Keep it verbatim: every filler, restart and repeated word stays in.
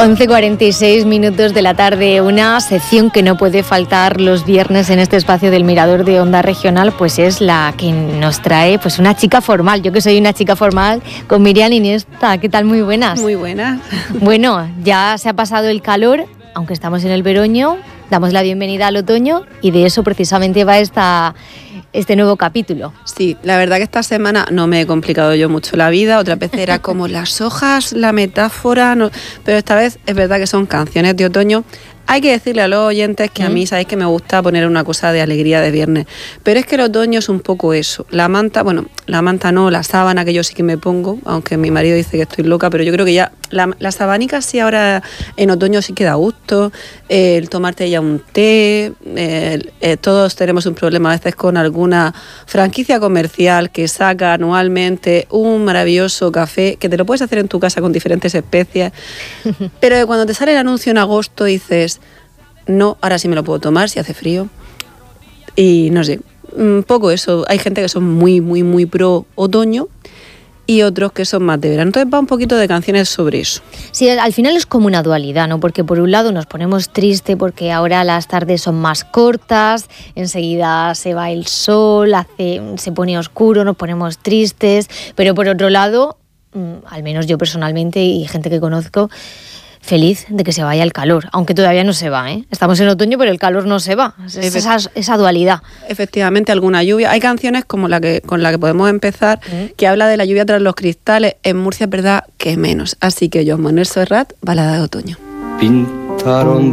once cuarenta y seis minutos de la tarde, una sección que no puede faltar los viernes en este espacio del Mirador de Onda Regional, pues es la que nos trae pues una chica formal. Yo que soy una chica formal, con Miriam Iniesta. ¿Qué tal? Muy buenas. Muy buenas. Bueno, ya se ha pasado el calor, aunque estamos en el veroño, damos la bienvenida al otoño y de eso precisamente va esta... este nuevo capítulo. Sí, la verdad que esta semana no me he complicado yo mucho la vida, otras veces era como las hojas, la metáfora, no, pero esta vez es verdad que son canciones de otoño. Hay que decirle a los oyentes que a mí sabéis que me gusta poner una cosa de alegría de viernes, pero es que el otoño es un poco eso. La manta, bueno, la manta no, la sábana que yo sí que me pongo, aunque mi marido dice que estoy loca, pero yo creo que ya la, la sabanica sí ahora en otoño sí que da gusto, eh, el tomarte ya un té, eh, eh, todos tenemos un problema a veces con alguna franquicia comercial que saca anualmente un maravilloso café que te lo puedes hacer en tu casa con diferentes especies, pero cuando te sale el anuncio en agosto dices, no, ahora sí me lo puedo tomar si hace frío. Y no sé, un poco eso. Hay gente que son muy, muy, muy pro otoño y otros que son más de verano. Entonces va un poquito de canciones sobre eso. Sí, al final es como una dualidad, ¿no? Porque por un lado nos ponemos triste porque ahora las tardes son más cortas, enseguida se va el sol, hace, se pone oscuro, nos ponemos tristes, pero por otro lado, al menos yo personalmente y gente que conozco, feliz de que se vaya el calor, aunque todavía no se va, ¿eh? Estamos en otoño, pero el calor no se va. Es esa, esa dualidad. Efectivamente, alguna lluvia. Hay canciones como la que con la que podemos empezar, ¿Mm? que habla de la lluvia tras los cristales. En Murcia es verdad que menos. Así que Joan Manuel Serrat, balada de otoño. Pintaron